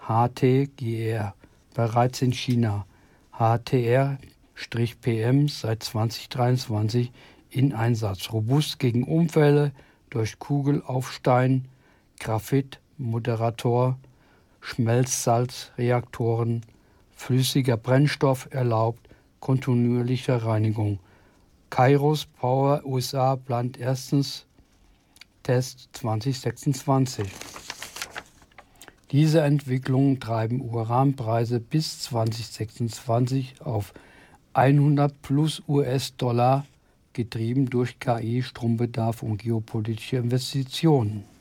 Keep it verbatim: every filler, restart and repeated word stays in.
H T G R, bereits in China. H T R P M seit zweitausenddreiundzwanzig in Einsatz. Robust gegen Unfälle durch Kugelaufstein, Graphit, Moderator, Schmelzsalzreaktoren, flüssiger Brennstoff erlaubt, kontinuierliche Reinigung. Kairos Power U S A plant erstens Test zwanzig sechsundzwanzig. Diese Entwicklungen treiben Uranpreise bis zwanzig sechsundzwanzig auf hundert plus U S-Dollar, getrieben durch K I, Strombedarf und geopolitische Investitionen.